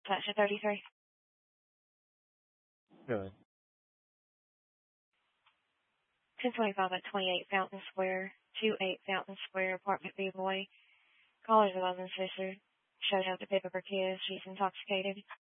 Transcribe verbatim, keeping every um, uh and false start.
Section thirty-three. Good. ten twenty-five at twenty-eight Fountain Square, twenty-eight Fountain Square, apartment B boy. Caller's a London sister. Showed up to pick up her kids. She's intoxicated.